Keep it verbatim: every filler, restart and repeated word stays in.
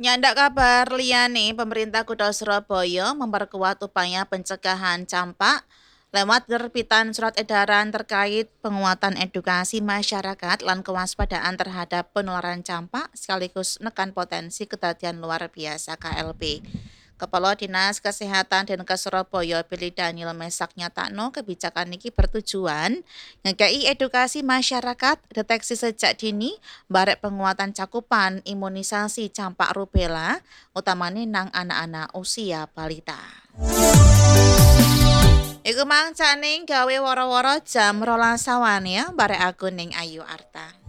Nyandak kabar liyane, pemerintah Kota Surabaya memperkuat upaya pencegahan campak lewat terbitan surat edaran terkait penguatan edukasi masyarakat lan kewaspadaan terhadap penularan campak sekaligus nekan potensi kedadian luar biasa K L B. Kepala Dinas Kesehatan Dinkes Surabaya Billy Daniel Mesak nyatakno kebijakan ini bertujuan ngekei edukasi masyarakat deteksi sejak dini barek penguatan cakupan imunisasi campak rubella utamane nang anak-anak usia balita. Iku mang caning gawe woro-woro jam rolas sawan ya barek aku ning Ayu Arta.